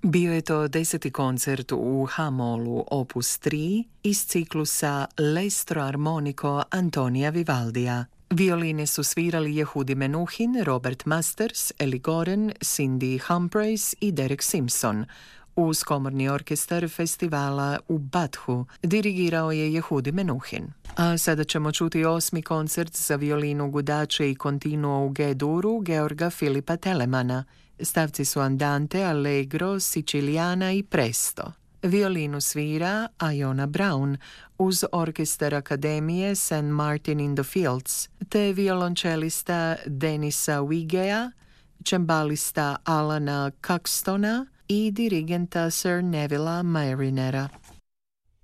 Bio je to 10. koncert u H-mollu opus 3 iz ciklusa L'estro armonico Antonija Vivaldija. Violine su svirali Yehudi Menuhin, Robert Masters, Ellie Goren, Cindy Humphreys i Derek Simpson. Uz komorni orkestar festivala u Bathu dirigirao je Yehudi Menuhin. A sada ćemo čuti 8. koncert za violinu, gudače i kontinuo u G-duru Georga Filipa Telemana. Stavci su Andante, Allegro, Siciliana i Presto. Violinu svira Iona Brown uz orkestar Akademije St. Martin in the Fields, te violončelista Denisa Wigea, čembalista Alana Caxtona i dirigenta Sir Nevilla Marinera.